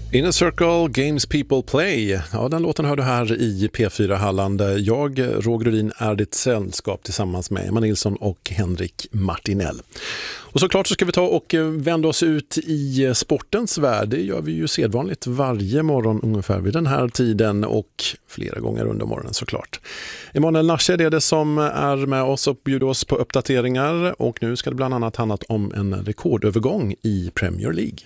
Inner Circle, Games People Play. Ja, den låten hör du här i P4 Halland. Jag, Roger Rudin, är ditt sällskap tillsammans med Emma Nilsson och Henrik Martinell. Och såklart så ska vi ta och vända oss ut i sportens värld. Det gör vi ju sedvanligt varje morgon ungefär vid den här tiden och flera gånger under morgonen såklart. Emanuel Nashed är det som är med oss och bjuder oss på uppdateringar, och nu ska det bland annat handla om en rekordövergång i Premier League.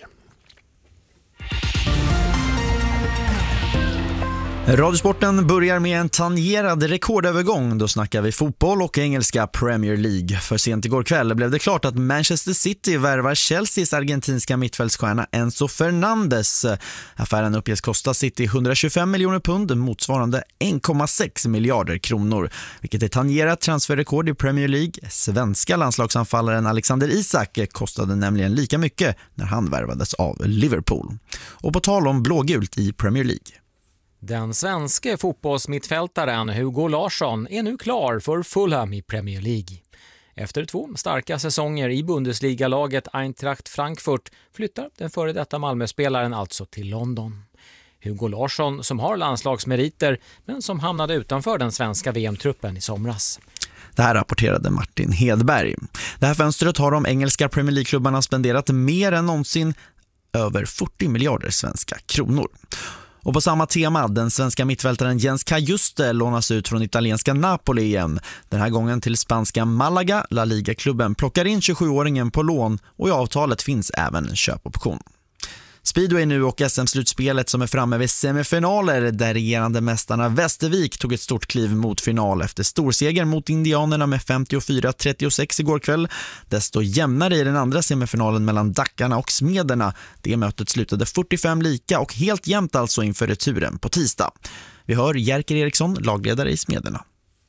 Radiosporten börjar med en tangerad rekordövergång. Då snackar vi fotboll och engelska Premier League. För sent igår kväll blev det klart att Manchester City värvar Chelseas argentinska mittfältsstjärna Enzo Fernandes. Affären uppges kosta City 125 miljoner pund, motsvarande 1,6 miljarder kronor, vilket är tangerat transferrekord i Premier League. Svenska landslagsanfallaren Alexander Isak kostade nämligen lika mycket när han värvades av Liverpool. Och på tal om blågult i Premier League. Den svenska fotbollsmittfältaren Hugo Larsson är nu klar för Fulham i Premier League. Efter 2 starka säsonger i Bundesliga-laget Eintracht Frankfurt flyttar den före detta Malmö-spelaren alltså till London. Hugo Larsson, som har landslagsmeriter men som hamnade utanför den svenska VM-truppen i somras. Det här rapporterade Martin Hedberg. Det här fönstret har de engelska Premier League-klubbarna spenderat mer än någonsin, över 40 miljarder svenska kronor. Och på samma tema, den svenska mittfältaren Jens Cajuste lånas ut från italienska Napoli igen. Den här gången till spanska Malaga. La Liga-klubben plockar in 27-åringen på lån, och i avtalet finns även en köpoption. Speedway nu och SM-slutspelet som är framme vid semifinaler, där regerande mästarna Västervik tog ett stort kliv mot final efter storseger mot indianerna med 54-36 igår kväll. Desto jämnare i den andra semifinalen mellan Dackarna och Smederna. Det mötet slutade 45 lika och helt jämnt alltså inför returen på tisdag. Vi hör Jerker Eriksson, lagledare i Smederna.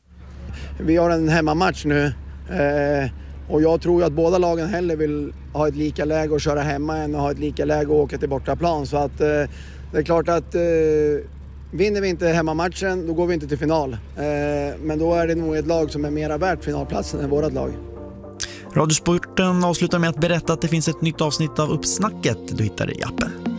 Vi har en hemmamatch nu. Och jag tror att båda lagen hellre vill ha ett lika läge och köra hemma än att ha ett lika läge och åka till bortaplan. Så att det är klart att vinner vi inte hemmamatchen, då går vi inte till final. Men då är det nog ett lag som är mera värt finalplatsen än vårat lag. Radiosporten avslutar med att berätta att det finns ett nytt avsnitt av Uppsnacket. Du hittar det i appen.